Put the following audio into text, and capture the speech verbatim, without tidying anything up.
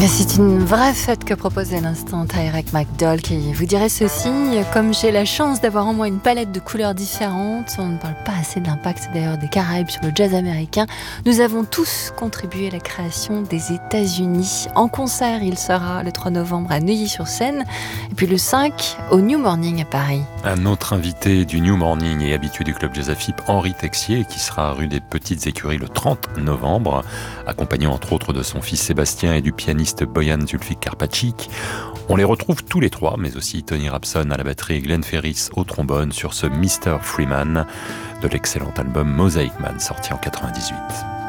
C'est une vraie fête que propose à l'instant Tyrek McDowell qui vous dirait ceci: comme j'ai la chance d'avoir en moi une palette de couleurs différentes, on ne parle pas assez de l'impact d'ailleurs des Caraïbes sur le jazz américain, nous avons tous contribué à la création des États-Unis. En concert, il sera le trois novembre à Neuilly-sur-Seine et puis le cinq au New Morning à Paris. Un autre invité du New Morning et habitué du club Jazz A F I P, Henri Texier, qui sera rue des Petites Écuries le trente novembre, accompagné entre autres de son fils Sébastien et du pianiste Boyan Zulfik Karpatchik. On les retrouve tous les trois, mais aussi Tony Rapson à la batterie et Glenn Ferris au trombone sur ce mister Freeman de l'excellent album Mosaic Man sorti en quatre-vingt-dix-huit.